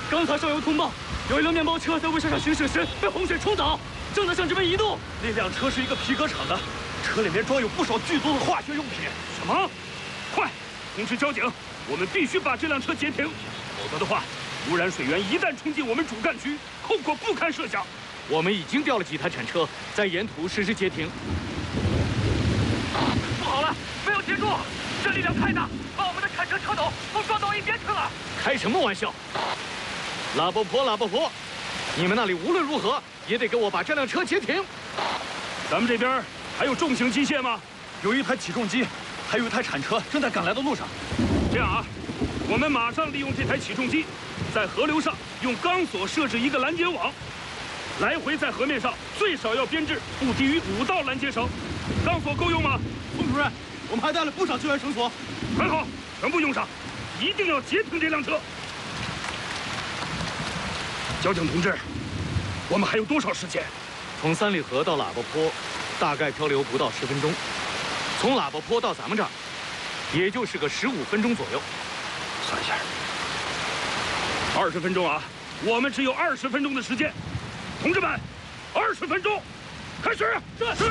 刚才上游通报，有一辆面包车在渭山上行驶时被洪水冲倒，正在向这边移动。 那辆车是一个皮革厂的，车里面装有不少剧毒的化学用品。 什么？快，通知交警，我们必须把这辆车截停，否则的话，污染水源一旦冲进我们主干区，后果不堪设想。 我们已经调了几台铲车，在沿途实施截停。 不好了，没有截住，这力量太大，把我们的铲车车斗都撞到一边去了。 开什么玩笑！拉波婆，你们那里无论如何也得给我把这辆车截停。 咱们这边还有重型机械吗？ 有一台起重机，还有一台铲车正在赶来的路上。 这样啊，我们马上利用这台起重机，在河流上用钢索设置一个拦截网，来回在河面上最少要编制不低于5道拦截绳。钢索够用吗？ 冯主任，我们还带了不少救援绳索。 很好，全部用上，一定要截停这辆车。交警同志，我们还有多少时间？ 从三里河到喇叭坡，大概漂流不到10分钟；从喇叭坡到咱们这儿，也就是个15分钟左右。 算一下，20分钟啊！我们只有20分钟的时间，同志们，20分钟，开始！是。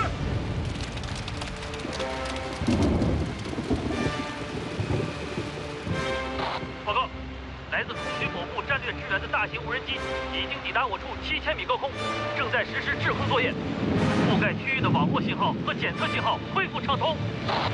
报告，来自空军某部战略支援的大型无人机已经抵达我处7000米高空，正在实施滞空作业，覆盖区域的网络信号和检测信号恢复畅通。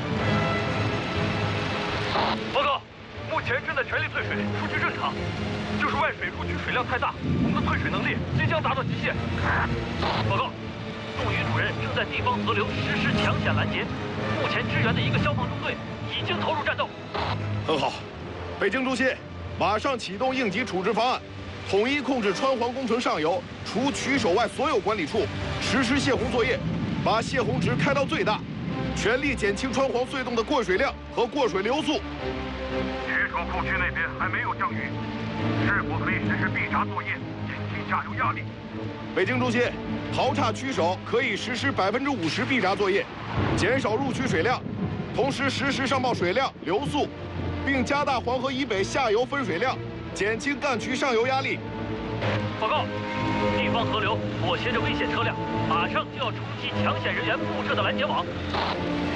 报告，目前正在全力退水，数据正常，就是外水入区水量太大，我们的退水能力即将达到极限。报告，冻鱼主任正在地方河流实施抢险拦截，目前支援的一个消防中队已经投入战斗。 很好，北京中心，马上启动应急处置方案，统一控制川黄工程上游除渠首外所有管理处，实施泄洪作业，把泄洪值开到最大，全力减轻川黄隧洞的过水量和过水流速。 渠首库区那边还没有降雨，是否可以实施闭闸作业，减轻下游压力？ 北京中心，淘岔渠首可以实施50%闭闸作业，减少入区水量，同时实时上报水量、流速，并加大黄河以北下游分水量，减轻干渠上游压力。 报告，地方河流裹挟着危险车辆，马上就要冲击抢险人员布设的拦截网。